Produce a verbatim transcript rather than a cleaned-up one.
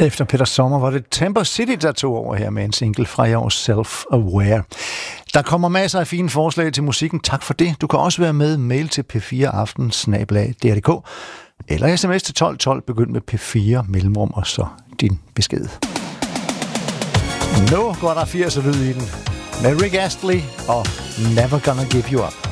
Efter Peter Sommer var det Temper City, der tog over her med en single fra i år, Self-Aware. Der kommer masser af fine forslag til musikken. Tak for det. Du kan også være med. Mail til p fire aften snabel-a d r punktum d k eller sms til tolv tolv. Begynd med P fire mellemrum og så din besked. Nu går der firs lyd i den med Rick Astley og Never Gonna Give You Up.